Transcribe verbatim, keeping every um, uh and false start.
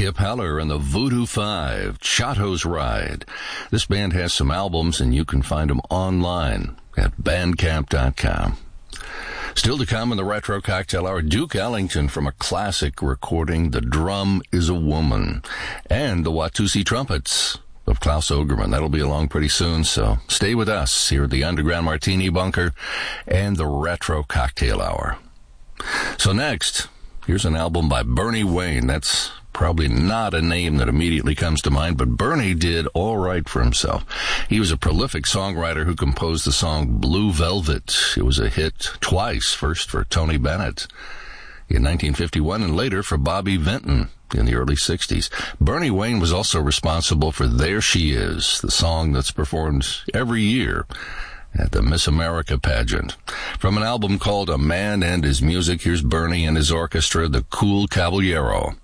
Skip Heller and the Voodoo Five, Chateau's Ride. This band has some albums, and you can find them online at bandcamp dot com. Still to come in the Retro Cocktail Hour, Duke Ellington from a classic recording, The Drum is a Woman, and the Watusi Trumpets of Klaus Ogerman. That'll be along pretty soon, so stay with us here at the Underground Martini Bunker and the Retro Cocktail Hour. So next, here's an album by Bernie Wayne. That's probably not a name that immediately comes to mind, but Bernie did all right for himself. He was a prolific songwriter who composed the song Blue Velvet. It was a hit twice, first for Tony Bennett in nineteen fifty-one and later for Bobby Vinton in the early sixties. Bernie Wayne was also responsible for There She Is, the song that's performed every year at the Miss America pageant. From an album called A Man and His Music, here's Bernie and his orchestra, the Cool Caballero.